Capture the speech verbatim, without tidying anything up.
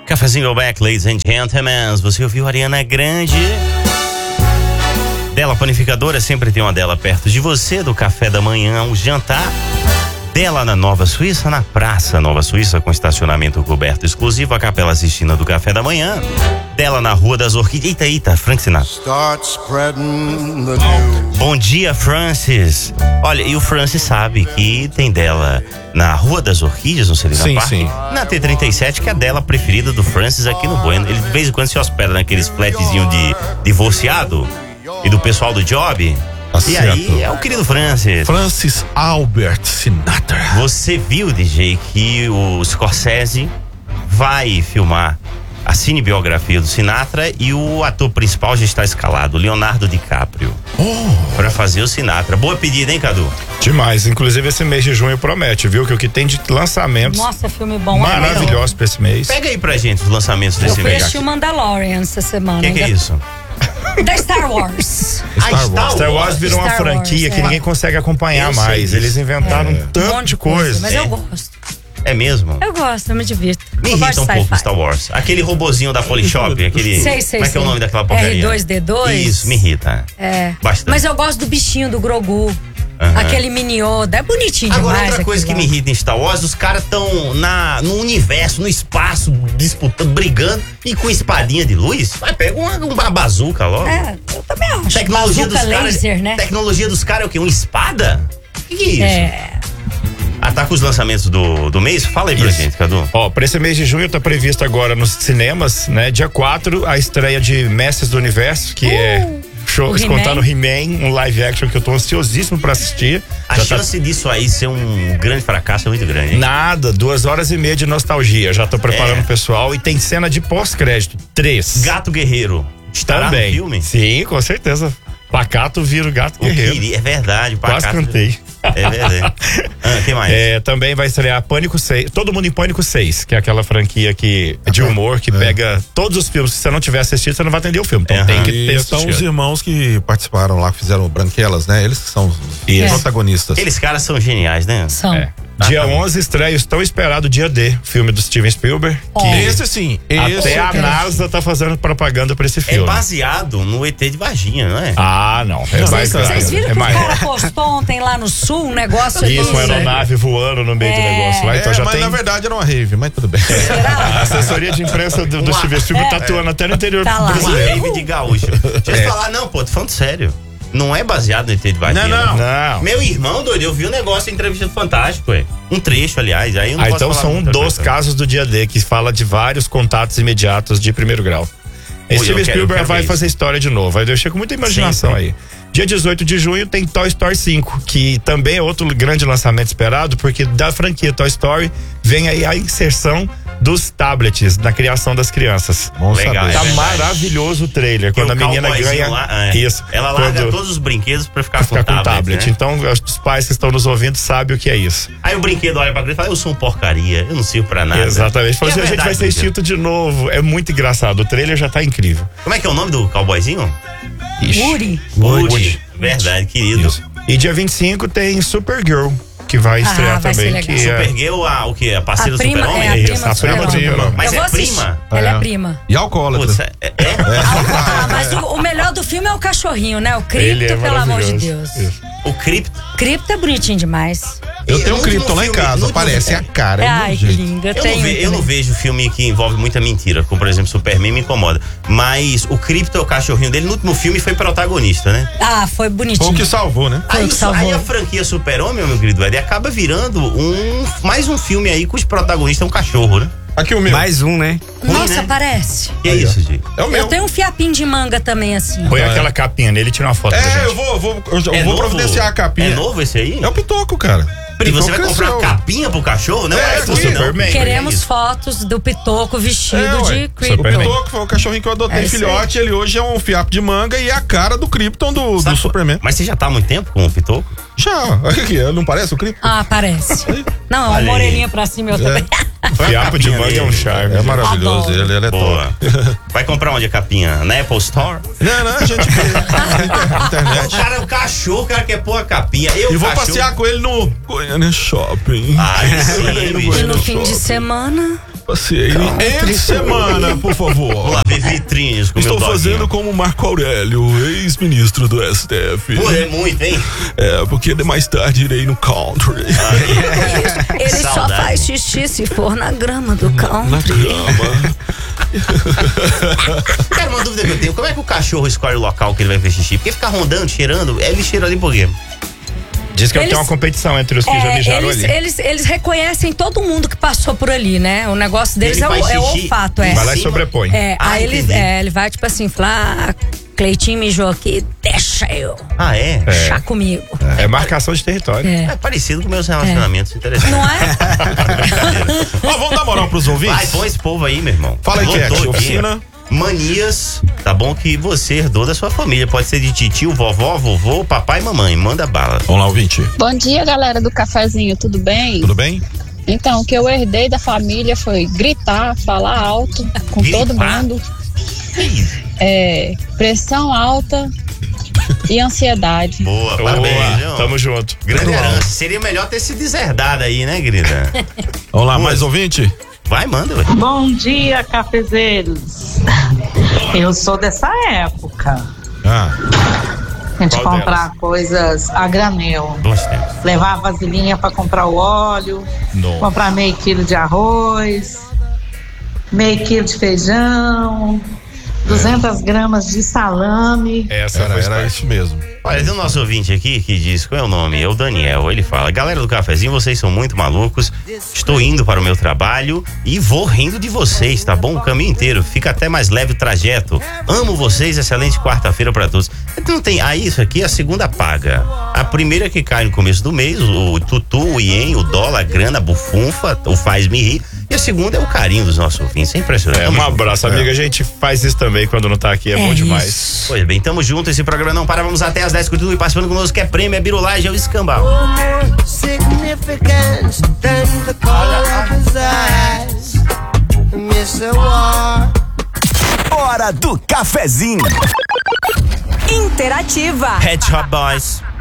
Cafezinho back, ladies and gentlemen. Você ouviu Ariana Grande? Dela Panificadora, sempre tem uma dela perto de você, do café da manhã ao jantar. Dela na Nova Suíça, na Praça Nova Suíça, com estacionamento coberto exclusivo, a Capela Sistina do café da manhã. Dela na Rua das Orquídeas. Eita, eita, Frank Sinatra. Bom dia, Francis. Olha, e o Francis sabe que tem dela na Rua das Orquídeas, no Celina sim, Park. Sim. Na T trinta e sete, que é a dela preferida do Francis aqui no Bueno. Ele de vez em quando se hospeda naqueles flatzinhos de divorciado e do pessoal do job. Tá e certo. aí, é o querido Francis. Francis Albert Sinatra. Você viu, D J, que o Scorsese vai filmar a cinebiografia do Sinatra e o ator principal já está escalado, Leonardo DiCaprio, oh. para fazer o Sinatra. Boa pedida, hein, Cadu? Demais. Inclusive esse mês de junho promete, viu? Que o que tem de lançamentos. Nossa, filme bom. Maravilhosos para esse mês. Pega aí pra gente os lançamentos Eu desse mês. Eu mês. fui o Mandalorian essa semana. O que, que é isso? Da Star Wars. Star Wars. Star Wars, Star Wars virou Star uma franquia Wars, que é. ninguém consegue acompanhar Eu sei mais. disso. Eles inventaram É. um tanto Um monte de coisa. Mas É. eu gosto. É mesmo? Eu gosto, eu me divirto. Me eu irrita gosto um de pouco sci-fi. Star Wars. Aquele robozinho da Polishop, aquele... Sei, sei, Como é que é o sei. nome daquela porcaria? R dois D dois? Isso, me irrita. É. Bastante. Mas eu gosto do bichinho do Grogu. Uhum. Aquele mini Yoda. É bonitinho Agora, demais. outra coisa que aquilo me lá. irrita em Star Wars, os caras estão na no universo, no espaço, disputando, brigando e com espadinha de luz. Vai, pega uma, uma bazuca logo. É, eu também acho. Tecnologia Bazuca dos caras. laser, né? Tecnologia dos caras é o quê? Uma espada? O que, que é isso? É. Ah, tá com os lançamentos do, do mês? Fala aí pra Isso. gente, Cadu. Ó, pra esse mês de junho tá previsto agora nos cinemas, né? Dia quatro, a estreia de Mestres do Universo, que Uh, é show, o contando He-Man. He-Man, um live action que eu tô ansiosíssimo pra assistir. A Já tá chance disso aí ser um grande fracasso é muito grande, hein? nada, duas horas e meia de nostalgia. Já tô preparando É. o pessoal e tem cena de pós-crédito. Três. Gato Guerreiro. Estará Também. no filme? Sim, com certeza. Pacato vira o Gato O Guerreiro. Kiri, é verdade. o Quase Pacato- cantei. É verdade. Ah, que mais? É, também vai estrear Pânico seis, Todo Mundo em Pânico seis, que é aquela franquia que, de humor que É. pega todos os filmes. Se você não tiver assistido, você não vai entender o filme. Então Aham. tem que E ter estão os assistido. irmãos que participaram lá, que fizeram Branquelas, né? Eles que são os Isso. protagonistas. Aqueles caras são geniais, né? São. É. Ah, Dia tá bom. onze estreia o tão esperado Dia D, filme do Steven Spielberg. Ó. Que Esse sim, esse até a eu quero. NASA tá fazendo propaganda pra esse É filme. baseado no E T de Varginha, não é? Ah, não. É Não, mais vocês grave. Vocês viram é que o mais... cara postou ontem lá no sul um negócio ali? Isso, uma aeronave voando no meio do É. negócio lá. Então É, já mas tem. na verdade era uma rave, mas tudo bem. A assessoria de imprensa do, do Uma- Steven Spielberg tá atuando até no interior Tá lá. Uma brasileiro. rave de gaúcho. Deixa eu falar, não, pô, tô falando sério. Não é baseado no E T de Varginha. Não, não. Não. Meu irmão, doido, eu vi um negócio em entrevista do Fantástico, ué. Um trecho, aliás. Aí eu não Ah, posso então falar são muita dos coisa. casos do dia D, que fala de vários contatos imediatos de primeiro grau. Ui, eu Steven quero- eu Spielberg quero vai ver fazer história de novo. Aí eu chego com muita imaginação Sempre. aí. Dia dezoito de junho tem Toy Story cinco, que também é outro grande lançamento esperado, porque da franquia Toy Story vem aí a inserção dos tablets na criação das crianças. Bom Legal, saber. é Tá verdade. maravilhoso o trailer, Que quando o a menina cowboyzinho ganha lá, é, isso. Ela larga quando todos os brinquedos pra ficar, ficar com com o tablet. tablet. né? Então, os pais que estão nos ouvindo sabem o que é isso. Aí o brinquedo olha pra criança e fala, eu sou um porcaria, eu não sirvo pra nada. Exatamente. Falou E assim, é a gente vai verdade, ser brinquedo. extinto de novo. É muito engraçado. O trailer já tá incrível. Como é que é o nome do cowboyzinho? Ixi. Uri. Woody. Verdade, querido. Isso. E dia vinte e cinco tem Supergirl, que vai estrear Ah, vai ser também. legal. Que é... Supergirl, a, o quê? A parceira A do prima, Super-Homem? é, a Isso, prima a do prima do Super-Homem. Super-Homem. Mas Eu é vou assistir. prima? Ela é É. prima. E alcoólatra. Putz, é? é? Ah, mas o, o melhor do filme é o cachorrinho, né? O Ele Cripto, é pelo amor de maravilhoso. Deus. Isso. O Crypto. Cripto é bonitinho demais. Eu E tenho no um cripto último lá em filme- no casa, último- parece a cara. é Ai, do que jeito. lindo. Eu, Eu não, tenho ve- eu não também. vejo filme que envolve muita mentira, como por exemplo Superman, me incomoda. Mas o Crypto, o cachorrinho dele, no último filme foi protagonista, né? Ah, foi bonitinho. Foi o que salvou, né? Foi o Aí, que salvou. aí a franquia Super-Homem, meu querido Ed, acaba virando um, mais um filme aí cujo protagonista é um cachorro, né? Aqui o meu. Mais um, né? Nossa, né? parece. Que é Aí, isso, ó. gente? É o meu. Eu tenho um fiapinho de manga também, assim. Põe É. aquela capinha nele e tira uma foto pra É, gente. eu vou, vou, eu, eu É vou novo? providenciar a capinha. É novo esse aí? É o Pitoco, cara. Pri, você vai Pitoco comprar cresceu. capinha pro cachorro? Não É, é, do assim, não. Superman. Queremos É isso. fotos do Pitoco vestido É, ué. de O Cripto. Superman. Pitoco foi o cachorrinho que eu adotei É isso aí. filhote. Ele hoje é um fiapo de manga e é a cara do Krypton do, Sabe do qual- Superman. Mas você já tá há muito tempo com o Pitoco? Já. Aqui, não parece o Krypton? Ah, parece. Não, é uma Olha aí. moreninha pra cima eu também. Fiapo de manga é um charme. É maravilhoso, Adoro. ele, ele é Boa. top. Vai comprar onde a capinha? Na Apple Store? Não, não, a gente vê na O internet. cara, o cachorro, o cara quer pôr a capinha. Eu, E vou cachorro... passear com ele no Goiânia Shopping. Ai, sim, Ele no bicho. E Goiânia no fim de Shopping. semana, Passei. Entre semana, por favor. Vou lá ver vitrines com Estou meu fazendo doguinho. como Marco Aurélio, ex-ministro do S T F. Pô, é muito, hein? É, porque mais tarde irei no country. Ele só Saudade. faz xixi se for na grama do Na country. cama. Cara, uma dúvida que eu tenho, como é que o cachorro escolhe o local que ele vai ver xixi? Porque ficar rondando, cheirando, ele cheira ali por quê? Diz que Eles- tem uma competição entre os que já É, mijaram eles, ali. eles, eles reconhecem todo mundo que passou por ali, né? O negócio deles Ele é o, faz é o xixi olfato, é. Vai lá e cima. sobrepõe. É, Ah, aí ele, entendi. é, ele vai, tipo assim, falar, ah, Cleitinho mijou aqui, deixa eu, Ah, é? É, deixa comigo. É marcação de território. É. parecido com meus relacionamentos interessantes. Não é? Ó, vamos dar moral pros ouvintes? Vai, põe esse povo aí, meu irmão. Fala aí, Voltou Jack, aqui. oficina. Manias, tá bom? Que você herdou da sua família. Pode ser de titio, vovó, vovô, papai e mamãe. Manda bala. Vamos lá, ouvinte. Bom dia, galera do cafezinho, tudo bem? Tudo bem? Então, o que eu herdei da família foi gritar, falar alto com Gritar? todo mundo, Que isso? é, pressão alta e ansiedade. Boa, parabéns, Boa, viu? tamo junto. Grande herança. Seria melhor ter sido deserdada aí, né, querida? Vamos lá, mais ouvinte? Vai, manda, ué. Bom dia, cafezeiros. Eu sou dessa época. Ah, A gente Qual comprar coisas a granel. Bons tempos. Levar a vasilhinha para comprar o óleo, não. comprar meio quilo de arroz, meio quilo de feijão, duzentas gramas de salame. Essa Era, faz era parte. isso mesmo. Olha, tem o nosso ouvinte aqui que diz, qual é o nome? É o Daniel. Ele fala, galera do cafezinho, vocês são muito malucos. Estou indo para o meu trabalho e vou rindo de vocês, tá bom? O caminho inteiro. Fica até mais leve o trajeto. Amo vocês, excelente quarta-feira para todos. Então tem, aí isso aqui é a segunda paga. A primeira que cai no começo do mês, o tutu, o ien, o dólar, a grana, a bufunfa, o faz-me rir. E a segunda é o carinho dos nossos ouvintes. É impressionante. É, um abraço, amiga. A gente faz isso também quando não tá aqui, é, É bom demais. isso. Pois bem, tamo junto. Esse programa não para. Vamos até às dez. Continue participando conosco, que é prêmio, é birulagem, é o escambau. Significance than the color of his eyes. mister War. Hora do cafezinho. Interativa. Head Shop Boys.